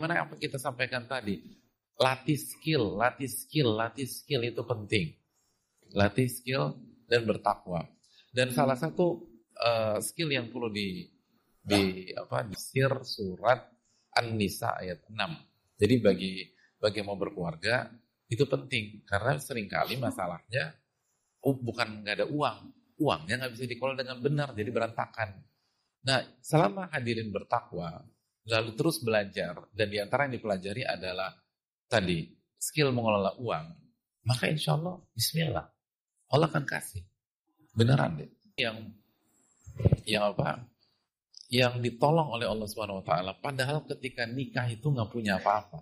sebagaimana apa kita sampaikan tadi, latih skill itu penting. Latih skill dan bertakwa. Dan salah satu skill yang perlu di sir surat An-Nisa ayat 6. Jadi bagi yang mau berkeluarga itu penting karena seringkali masalahnya bukan nggak ada uangnya nggak bisa dikelola dengan benar, jadi berantakan. Nah, selama hadirin bertakwa lalu terus belajar dan diantara yang dipelajari adalah tadi skill mengelola uang, maka insya Allah Bismillah Allah akan kasih beneran deh. Yang ditolong oleh Allah Subhanahu Wa Taala. Padahal ketika nikah itu nggak punya apa-apa.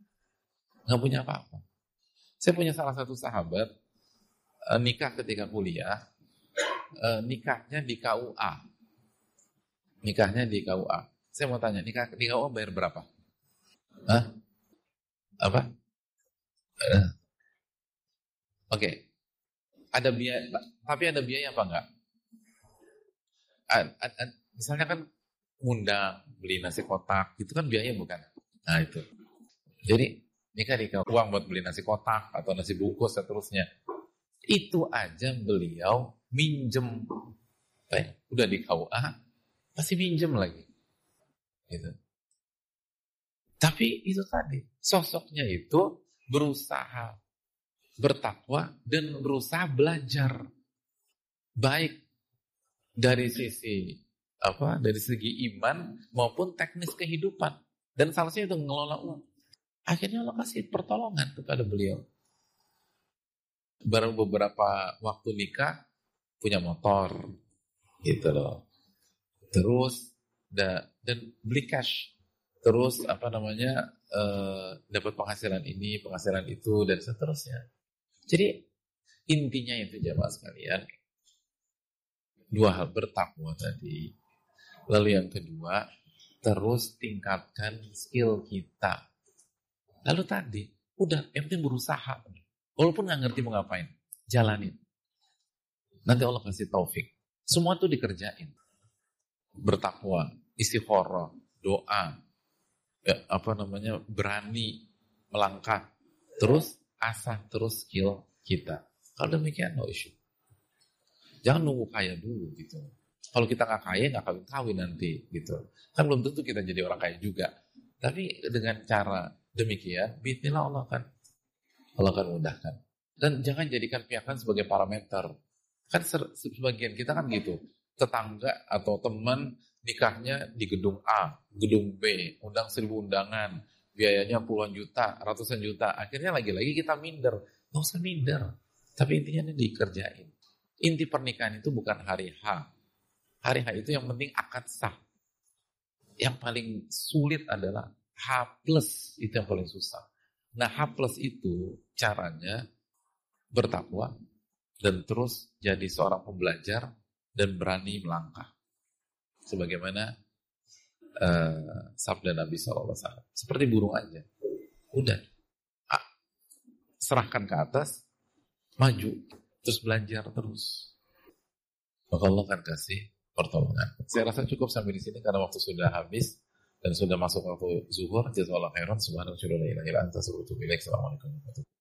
Saya punya salah satu sahabat nikah ketika kuliah, nikahnya di KUA. Saya mau tanya, nikah di KUA bayar berapa? Hah? Apa? Oke. Ada biaya, tapi ada biaya apa enggak? Misalnya kan ngundang, beli nasi kotak, itu kan biaya bukan? Nah itu. Jadi nikah di uang buat beli nasi kotak atau nasi bungkus dan seterusnya. Itu aja beliau minjem. Udah di KUA, pasti minjem lagi. Gitu. Tapi itu tadi, sosoknya itu berusaha bertakwa dan berusaha belajar. Baik dari segi iman maupun teknis kehidupan. Dan salah satunya itu mengelola uang. Akhirnya Allah kasih pertolongan kepada beliau. Baru beberapa waktu nikah punya motor gitu loh. Terus dan beli cash. Terus dapat penghasilan ini, penghasilan itu dan seterusnya. Jadi intinya itu jamaah sekalian, dua hal, bertakwa tadi. Lalu yang kedua, terus tingkatkan skill kita. Lalu tadi, udah, yang penting berusaha. Walaupun nggak ngerti mau ngapain, jalanin. Nanti Allah kasih taufik. Semua itu dikerjain. Bertakwa, istikharah, doa, berani melangkah. Terus asah terus skill kita. Kalau demikian no issue. Jangan nunggu kaya dulu gitu. Kalau kita nggak kaya nggak kawin nanti gitu. Kan belum tentu kita jadi orang kaya juga. Tapi dengan cara demikian, bismillah Allah akan mudahkan. Dan jangan jadikan pihakan sebagai parameter. Kan sebagian kita kan gitu. Tetangga atau teman nikahnya di gedung A, gedung B, undang 1000 undangan, biayanya puluhan juta, ratusan juta. Akhirnya lagi-lagi kita minder. Nggak usah minder. Tapi intinya ini dikerjain. Inti pernikahan itu bukan hari H. Hari H itu yang penting akad sah. Yang paling sulit adalah H+, itu yang paling susah. Nah H+ itu caranya bertakwa dan terus jadi seorang pembelajar dan berani melangkah. Sebagaimana sabda Nabi SAW. Seperti burung aja. Udah. Serahkan ke atas, maju. Terus belajar terus. Maka Allah akan kasih pertolongan. Saya rasa cukup sampai di sini karena waktu sudah habis dan sudah masuk waktu zuhur. Jazakallahu khairan. Subhanallahi wa bihamdihi. Assalamualaikum warahmatullahi wabarakatuh.